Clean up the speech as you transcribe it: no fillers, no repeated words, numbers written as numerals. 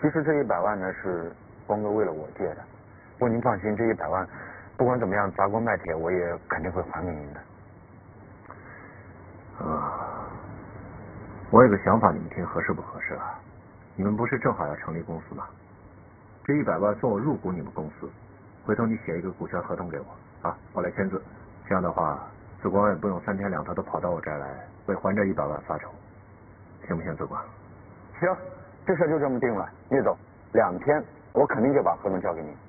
其实这100万呢是光哥为了我借的，不过您放心，这100万不管怎么样砸锅卖铁，我也肯定会还给您的。 我有个想法，你们听合适不合适啊？你们不是正好要成立公司吗？这100万算我入股你们公司，回头你写一个股权合同给我啊，我来签字。这样的话，子光也不用3天2头的跑到我这儿来为还这100万发愁，行不行，子光？ 行，这事就这么定了。聂总，2天我肯定就把合同交给您。